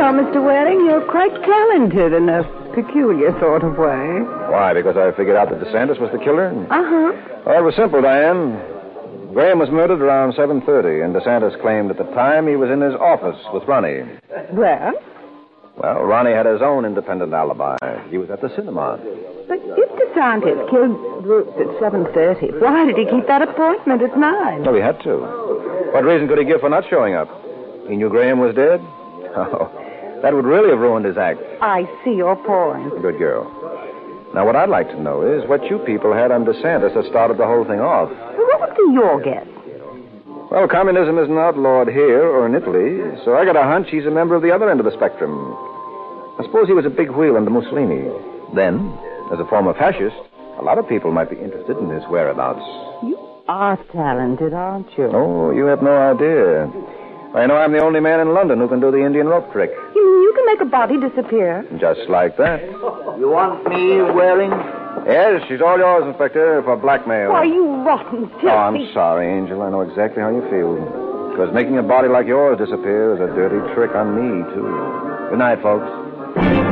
Well, Mr. Waring, you're quite talented in a peculiar sort of way. Why, because I figured out that DeSantis was the killer? Uh-huh. Well, it was simple, Diane. Graham was murdered around 7:30, and DeSantis claimed at the time he was in his office with Ronnie. Well? Well, Ronnie had his own independent alibi. He was at the cinema. But if DeSantis killed Brooks at 7:30, why did he keep that appointment at 9? No, he had to. What reason could he give for not showing up? He knew Graham was dead? Oh, that would really have ruined his act. I see your point. Good girl. Now, what I'd like to know is what you people had on DeSantis that started the whole thing off. Well, what would be your guess? Well, communism isn't outlawed here or in Italy, so I got a hunch he's a member of the other end of the spectrum. I suppose he was a big wheel under Mussolini. Then, as a former fascist, a lot of people might be interested in his whereabouts. You are talented, aren't you? Oh, you have no idea. I know I'm the only man in London who can do the Indian rope trick. You mean you can make a body disappear? Just like that. You want me, Waring? Yes, she's all yours, Inspector, for blackmail. Why, you rotten filthy... Oh, I'm sorry, Angel. I know exactly how you feel. Because making a body like yours disappear is a dirty trick on me, too. Good night, folks.